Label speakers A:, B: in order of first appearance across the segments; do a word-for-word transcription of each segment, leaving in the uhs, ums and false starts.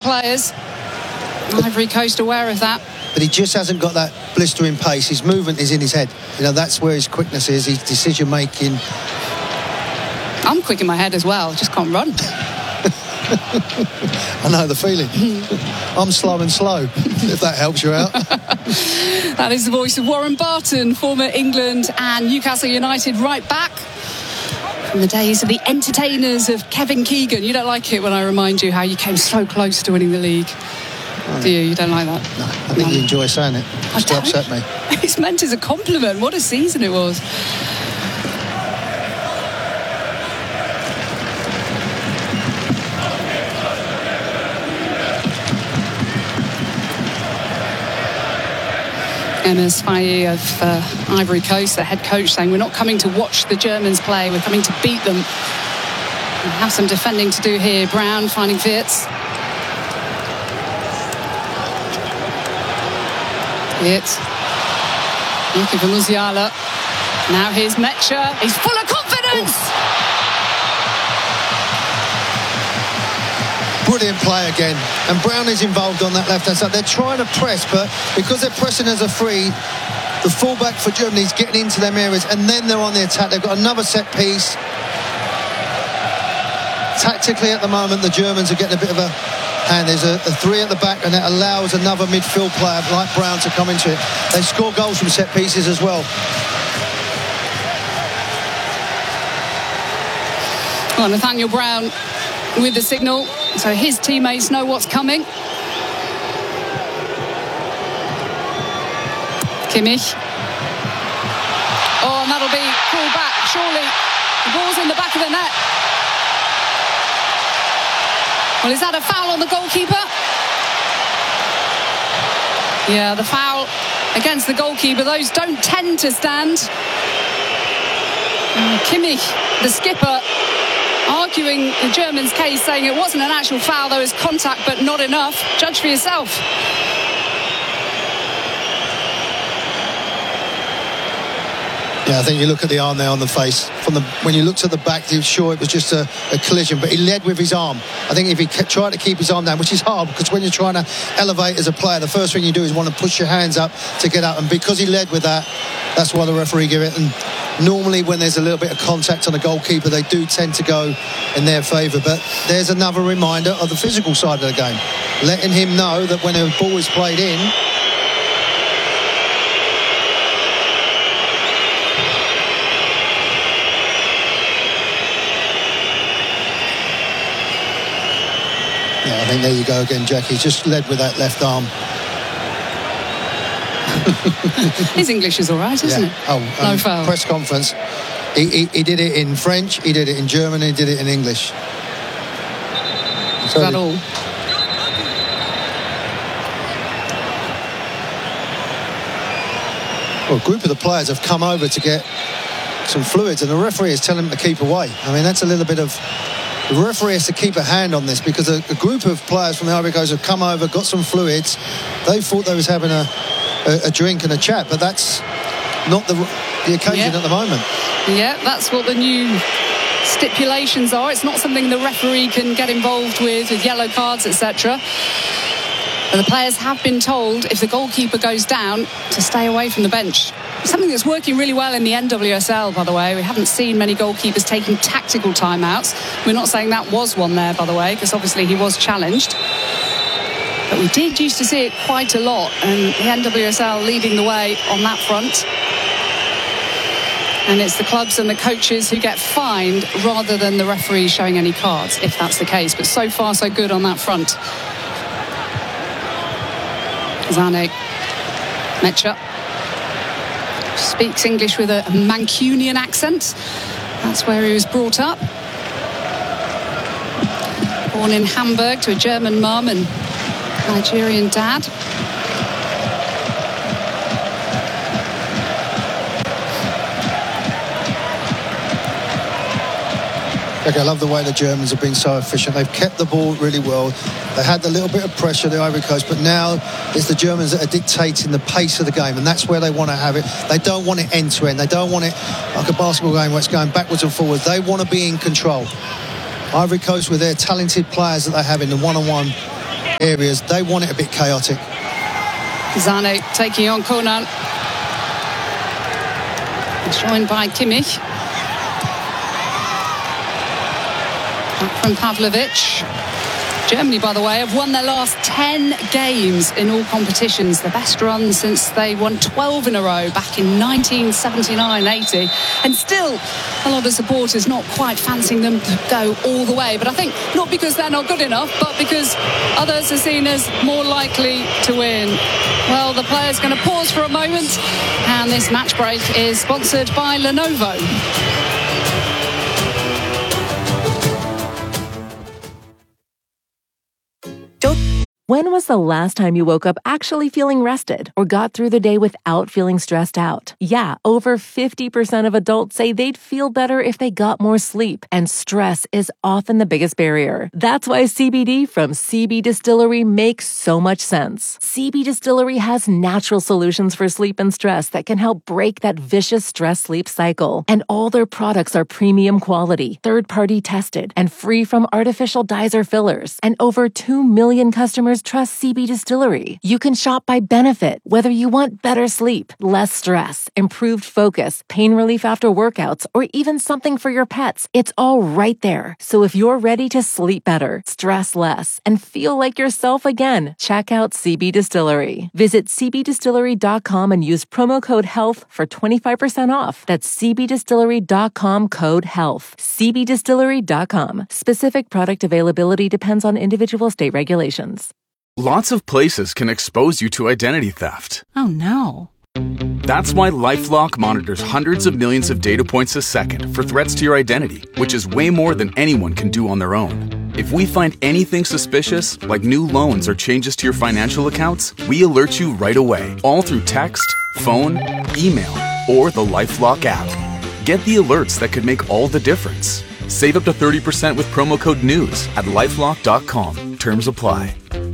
A: players. Ivory Coast aware of that.
B: But he just hasn't got that blistering pace. His movement is in his head. You know, that's where his quickness is, his decision-making.
A: I'm quick in my head as well, just can't run.
B: I know the feeling. I'm slow and slow, if that helps you out.
A: That is the voice of Warren Barton, former England and Newcastle United right back from the days of the entertainers of Kevin Keegan. You don't like it when I remind you how you came so close to winning the league. Do you? You don't like that?
B: No, I think no. You enjoy saying it. Just to upset me.
A: It's meant as a compliment. What a season it was. Enes Faye of uh, Ivory Coast, the head coach, saying we're not coming to watch the Germans play, we're coming to beat them. We have some defending to do here. Brown finding Wirtz. Wirtz looking for Musiala. Now here's Mecha. He's full of confidence.
B: Brilliant play again, and Brown is involved on that left hand side. They're trying to press, but because they're pressing as a free, the fullback for Germany is getting into them areas, and then they're on the attack. They've got another set piece. Tactically at the moment, the Germans are getting a bit of a hand. There's a, a three at the back, and that allows another midfield player like Brown to come into it. They score goals from set pieces as well.
A: Well, Nathaniel Brown with the signal, so his teammates know what's coming. Kimmich. Oh, and that'll be called back, surely. The ball's in the back of the net. Well, is that a foul on the goalkeeper? Yeah, the foul against the goalkeeper. Those don't tend to stand. And Kimmich, the skipper, arguing the Germans' case, saying it wasn't an actual foul, there was contact but not enough. Judge for yourself.
B: Yeah, I think you look at the arm there on the face. From the when you looked at the back, you were sure it was just a, a collision, but he led with his arm. I think if he kept, tried to keep his arm down, which is hard because when you're trying to elevate as a player, the first thing you do is want to push your hands up to get up. And because he led with that, that's why the referee gave it. And normally when there's a little bit of contact on a goalkeeper, they do tend to go in their favour. But there's another reminder of the physical side of the game, letting him know that when a ball is played in, I think there you go again, Jackie. Just led with that left arm.
A: His English is all right, isn't
B: yeah.
A: it?
B: Oh, um,
A: no foul.
B: Press conference. He, he, he did it in French, he did it in German, he did it in English.
A: So that all?
B: Well, a group of the players have come over to get some fluids, and the referee is telling them to keep away. I mean, that's a little bit of... The referee has to keep a hand on this because a, a group of players from the Ivory Coast have come over, got some fluids. They thought they was having a, a, a drink and a chat, but that's not the, the occasion
A: yeah.
B: at the moment.
A: Yeah, that's what the new stipulations are. It's not something the referee can get involved with, with yellow cards, et cetera. But the players have been told, if the goalkeeper goes down, to stay away from the bench. Something that's working really well in the N W S L, by the way. We haven't seen many goalkeepers taking tactical timeouts. We're not saying that was one there, by the way, because obviously he was challenged. But we did used to see it quite a lot, and the N W S L leading the way on that front. And it's the clubs and the coaches who get fined rather than the referees showing any cards, if that's the case. But so far, so good on that front. Zane. Mecha. Speaks English with a Mancunian accent. That's where he was brought up. Born in Hamburg to a German mum and Nigerian dad.
B: I love the way the Germans have been so efficient. They've kept the ball really well. They had a little bit of pressure, the Ivory Coast, but now it's the Germans that are dictating the pace of the game, and that's where they want to have it. They don't want it end to end. They don't want it like a basketball game where it's going backwards and forwards. They want to be in control. Ivory Coast, with their talented players that they have in the one-on-one areas, they want it a bit chaotic.
A: Zane taking on Konan. He's joined by Kimmich. Back from Pavlovic. Germany, by the way, have won their last ten games in all competitions. The best run since they won twelve in a row back in nineteen seventy-nine eighty. And still, a lot of supporters not quite fancying them to go all the way. But I think not because they're not good enough, but because others are seen as more likely to win. Well, the player's going to pause for a moment. And this match break is sponsored by Lenovo.
C: When was the last time you woke up actually feeling rested or got through the day without feeling stressed out? Yeah, over fifty percent of adults say they'd feel better if they got more sleep, and stress is often the biggest barrier. That's why C B D from C B Distillery makes so much sense. C B Distillery has natural solutions for sleep and stress that can help break that vicious stress-sleep cycle. And all their products are premium quality, third-party tested, and free from artificial dyes or fillers. And over two million customers trust C B Distillery. You can shop by benefit, whether you want better sleep, less stress, improved focus, pain relief after workouts, or even something for your pets. It's all right there. So if you're ready to sleep better, stress less, and feel like yourself again, check out C B Distillery. Visit c b distillery dot com and use promo code HEALTH for twenty-five percent off. That's c b distillery dot com code HEALTH. c b distillery dot com. Specific product availability depends on individual state regulations.
D: Lots of places can expose you to identity theft.
A: Oh, no.
D: That's why LifeLock monitors hundreds of millions of data points a second for threats to your identity, which is way more than anyone can do on their own. If we find anything suspicious, like new loans or changes to your financial accounts, we alert you right away, all through text, phone, email, or the LifeLock app. Get the alerts that could make all the difference. Save up to thirty percent with promo code NEWS at lifelock dot com. Terms apply.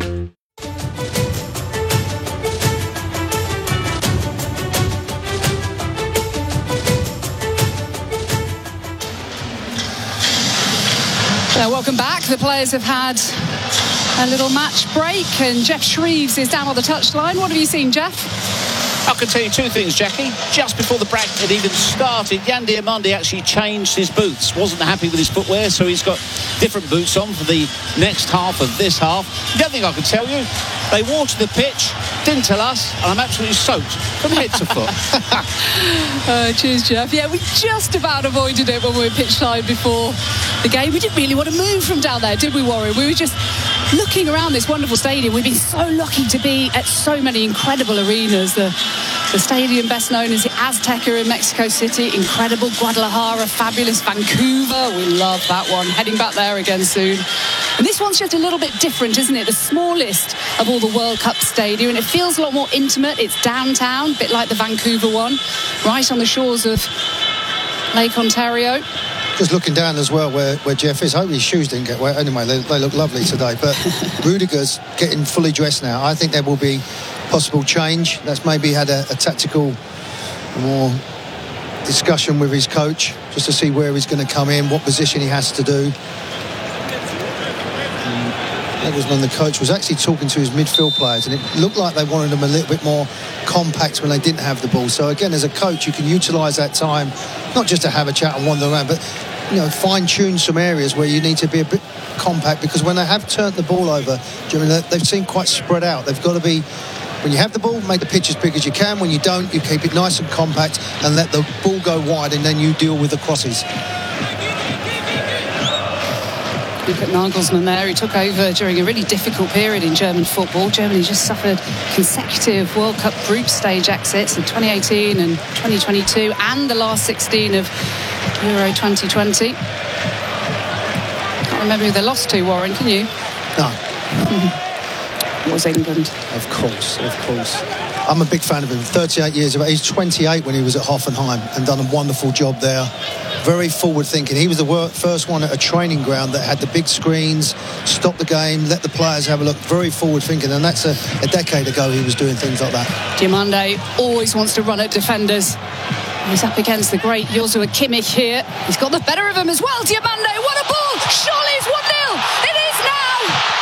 A: Now, welcome back. The players have had a little match break, and Jeff Shreves is down on the touchline. What have you seen, Jeff?
E: I can tell you two things, Jackie. Just before the break had even started, Yan Diomande actually changed his boots. Wasn't happy with his footwear, so he's got different boots on for the next half of this half. The other thing I can tell you, they watered the pitch, didn't tell us, and I'm absolutely soaked from head to foot.
A: uh, cheers, Jeff. Yeah, we just about avoided it when we were pitch side before the game. We didn't really want to move from down there, did we, Warren? We were just looking around this wonderful stadium. We've been so lucky to be at so many incredible arenas. The, the stadium best known as the Azteca in Mexico City, incredible. Guadalajara, fabulous. Vancouver, we love that one. Heading back there again soon. And this one's just a little bit different, isn't it? The smallest of all the World Cup stadium, and it feels a lot more intimate. It's downtown, a bit like the Vancouver one, right on the shores of Lake Ontario.
B: Just looking down as well where, where Jeff is. I hope his shoes didn't get wet. Anyway, they, they look lovely today. But Rudiger's getting fully dressed now. I think there will be possible change. That's maybe had a, a tactical more discussion with his coach just to see where he's going to come in, what position he has to do. Nagelsmann, the coach, was actually talking to his midfield players, and it looked like they wanted them a little bit more compact when they didn't have the ball. So again, as a coach, you can utilise that time, not just to have a chat and wander around, but you know, fine-tune some areas where you need to be a bit compact, because when they have turned the ball over, do you know, they've seemed quite spread out. They've got to be, when you have the ball, make the pitch as big as you can. When you don't, you keep it nice and compact and let the ball go wide, and then you deal with the crosses.
A: Look at Nagelsmann there. He took over during a really difficult period in German football. Germany just suffered consecutive World Cup group stage exits in twenty eighteen and twenty twenty-two, and the last sixteen of Euro twenty twenty. Can't remember who they lost to, Warren, can you?
B: No.
A: It was England.
B: Of course, of course. I'm a big fan of him. thirty-eight years of age. He's twenty-eight when he was at Hoffenheim and done a wonderful job there. Very forward thinking. He was the first one at a training ground that had the big screens, stopped the game, let the players have a look. Very forward thinking, and that's a, a decade ago he was doing things like that.
A: Diomande always wants to run at defenders. He's up against the great Joshua Kimmich here. He's got the better of him as well. Diomande, what a ball! Surely it's one nil! It is now!